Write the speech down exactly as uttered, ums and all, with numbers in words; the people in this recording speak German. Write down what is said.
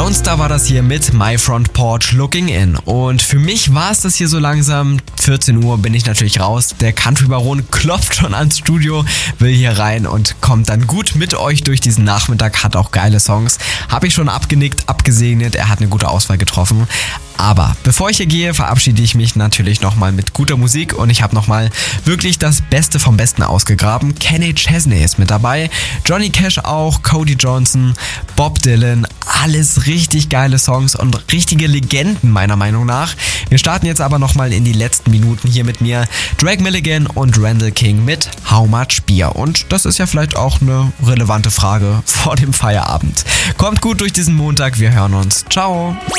Lone Star war das hier mit My Front Porch Looking In. Und für mich war es das hier so langsam. vierzehn Uhr bin ich natürlich raus. Der Country Baron klopft schon ans Studio, will hier rein und kommt dann gut mit euch durch diesen Nachmittag. Hat auch geile Songs. Habe ich schon abgenickt, abgesegnet. Er hat eine gute Auswahl getroffen. Aber bevor ich hier gehe, verabschiede ich mich natürlich nochmal mit guter Musik und ich habe nochmal wirklich das Beste vom Besten ausgegraben. Kenny Chesney ist mit dabei, Johnny Cash auch, Cody Johnson, Bob Dylan, alles richtig geile Songs und richtige Legenden meiner Meinung nach. Wir starten jetzt aber nochmal in die letzten Minuten hier mit mir. Drake Milligan und Randall King mit How Much Beer. Und das ist ja vielleicht auch eine relevante Frage vor dem Feierabend. Kommt gut durch diesen Montag, wir hören uns. Ciao!